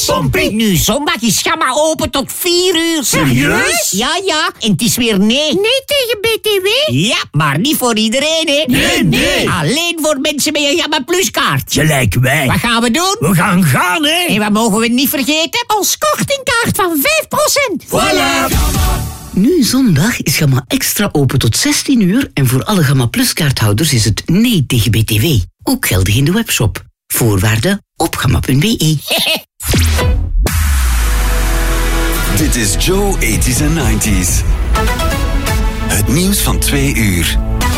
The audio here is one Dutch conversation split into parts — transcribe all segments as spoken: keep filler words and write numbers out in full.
Yes! Pompie. Nu, zondag is Gamma open tot vier uur. Serieus? Ja, ja. En het is weer nee. Nee tegen B T W? Ja, maar niet voor iedereen, hè. Nee, nee. Alleen voor mensen met een Gamma Plus kaart. Gelijk wij. Wat gaan we doen? We gaan gaan, hè. En wat mogen we niet vergeten? Ons kortingkaart van vijf procent. Voilà. Nu zondag is Gamma Extra open tot zestien uur en voor alle Gamma Plus kaarthouders is het nee tegen B T W. Ook geldig in de webshop. Voorwaarden op gamma punt b e. Dit is Joe eighties en nineties. Het nieuws van twee uur.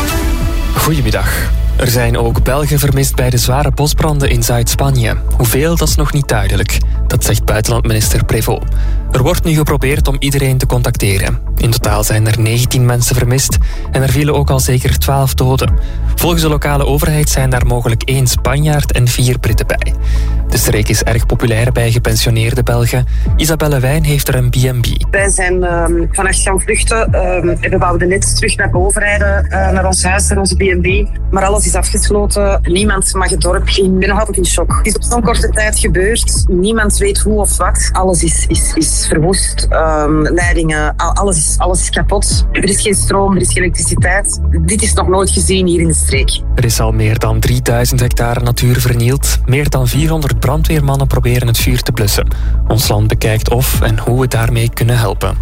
Goedemiddag. Er zijn ook Belgen vermist bij de zware bosbranden in Zuid-Spanje. Hoeveel, dat is nog niet duidelijk. Dat zegt buitenlandminister Prévost. Er wordt nu geprobeerd om iedereen te contacteren. In totaal zijn er negentien mensen vermist en er vielen ook al zeker twaalf doden. Volgens de lokale overheid zijn daar mogelijk één Spanjaard en vier Britten bij. De streek is erg populair bij gepensioneerde Belgen. Isabelle Wijn heeft er een B en B. Wij zijn um, vannacht gaan vluchten um, en we wouden net terug naar boven rijden, uh, naar ons huis, naar onze B en B. Maar alles is afgesloten. Niemand mag het dorp in. Ik ben nog altijd in shock. Het is op zo'n korte tijd gebeurd. Niemand weet hoe of wat. Alles is, is, is verwoest. Um, leidingen, alles is, alles is kapot. Er is geen stroom, er is geen elektriciteit. Dit is nog nooit gezien hier in de streek. Er is al meer dan drieduizend hectare natuur vernield. Meer dan vierhonderd brandweermannen proberen het vuur te blussen. Ons land bekijkt of en hoe we daarmee kunnen helpen.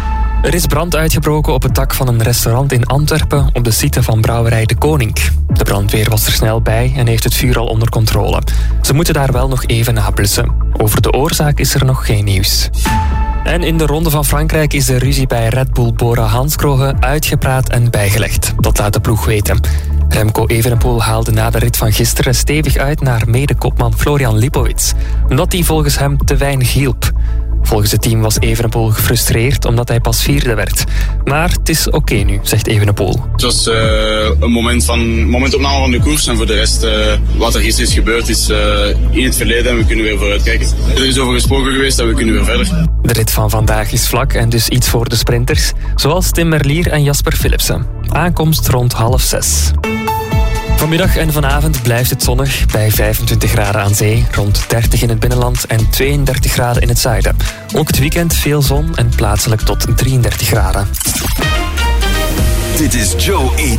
Er is brand uitgebroken op het dak van een restaurant in Antwerpen op de site van brouwerij De Koning. De brandweer was er snel bij en heeft het vuur al onder controle. Ze moeten daar wel nog even nablussen. Over de oorzaak is er nog geen nieuws. En in de Ronde van Frankrijk is de ruzie bij Red Bull Bora Hansgrohe uitgepraat en bijgelegd. Dat laat de ploeg weten. Remco Evenepoel haalde na de rit van gisteren stevig uit naar mede-kopman Florian Lipowitz, omdat hij volgens hem te weinig hielp. Volgens het team was Evenepoel gefrustreerd omdat hij pas vierde werd. Maar het is oké okay nu, zegt Evenepoel. Het was uh, een moment van, momentopname van de koers en voor de rest, uh, wat er gisteren is gebeurd is uh, in het verleden en we kunnen weer vooruitkijken. Er is over gesproken geweest en we kunnen weer verder. De rit van vandaag is vlak en dus iets voor de sprinters, zoals Tim Merlier en Jasper Philipsen. Aankomst rond half zes. Vanmiddag en vanavond blijft het zonnig bij vijfentwintig graden aan zee, rond dertig in het binnenland en tweeëndertig graden in het zuiden. Ook het weekend veel zon en plaatselijk tot drieëndertig graden. Dit is Joe eighties.